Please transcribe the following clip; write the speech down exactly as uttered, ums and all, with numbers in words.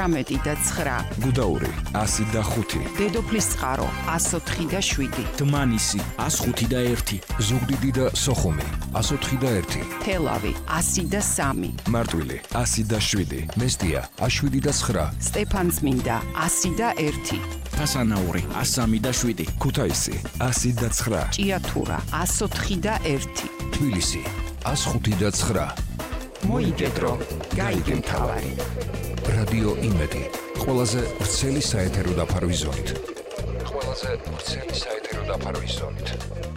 მეთერთმეტი და ცხრა. გუდაური ასი და ხუთი. დედოფლის წყარო ასი ოთხი და შვიდი. დმანისი ასი ხუთი და ერთი. ზუგდიდი და სოხუმი ასი ოთხი და ერთი. თელავი ასი და სამი. მარტვილი ასი და შვიდი. მესტია ას შვიდი და ცხრა. სტეფანწმინდა ასი და ერთი. ფასანაური ას სამი და შვიდი. ქუთაისი ასი და ცხრა. ჭიათურა ასი ოთხი და ერთი. თბილისი ას ხუთი და ცხრა. მოიგედრო გაიგე მთავარი. რადიო იმედი ყველაზე ვრცელი საეთერო დაფარვის ზონით. ყველაზე ვრცელი საეთერო დაფარვის ზონით.